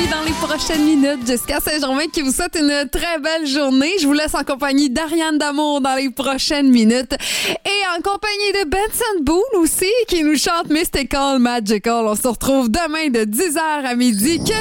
dans les prochaines minutes. Jessica Saint-Germain qui vous souhaite une très belle journée. Je vous laisse en compagnie d'Ariane Damour dans les prochaines minutes. Et en compagnie de Benson Boone aussi, qui nous chante Mystical Magical. On se retrouve demain de 10h à midi.